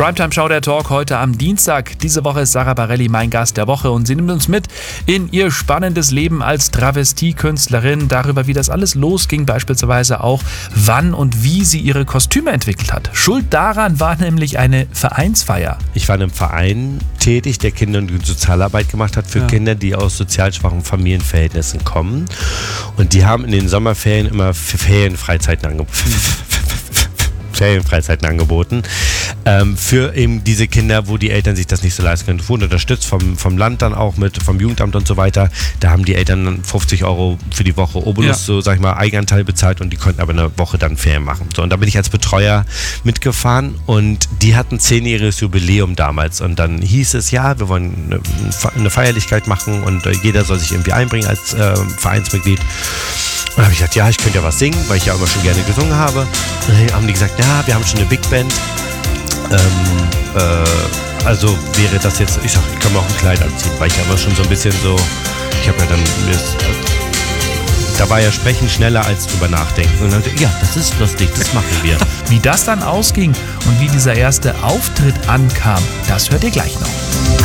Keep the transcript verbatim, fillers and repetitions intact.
Primetime Show der Talk heute am Dienstag. Diese Woche ist Sarah Bareilles mein Gast der Woche und sie nimmt uns mit in ihr spannendes Leben als Travestiekünstlerin, darüber, wie das alles losging, beispielsweise auch, wann und wie sie ihre Kostüme entwickelt hat. Schuld daran war nämlich eine Vereinsfeier. Ich war in einem Verein tätig, der Kinder- und Sozialarbeit gemacht hat für ja. Kinder, die aus sozial schwachen Familienverhältnissen kommen. Und die haben in den Sommerferien immer Ferienfreizeiten angeboten. Ferienfreizeiten angeboten ähm, für eben diese Kinder, wo die Eltern sich das nicht so leisten können. Das wurde unterstützt vom, vom Land dann auch mit, vom Jugendamt und so weiter. Da haben die Eltern dann fünfzig Euro für die Woche Obolus, ja. so sag ich mal, Eigenanteil bezahlt und die konnten aber eine Woche dann Ferien machen. So, und da bin ich als Betreuer mitgefahren und die hatten zehnjähriges Jubiläum damals und dann hieß es, ja, wir wollen eine, eine Feierlichkeit machen und äh, jeder soll sich irgendwie einbringen als äh, Vereinsmitglied. Und dann habe ich gesagt, ja, ich könnte ja was singen, weil ich ja immer schon gerne gesungen habe. Und dann haben die gesagt, ja, wir haben schon eine Big Band. Ähm, äh, also wäre das jetzt, ich sag, ich kann mir auch ein Kleid anziehen, weil ich aber schon so ein bisschen so, ich habe ja dann, mir ist, da war ja Sprechen schneller als drüber nachdenken. Und dann ja, das ist lustig, das machen wir. Wie das dann ausging und wie dieser erste Auftritt ankam, das hört ihr gleich noch.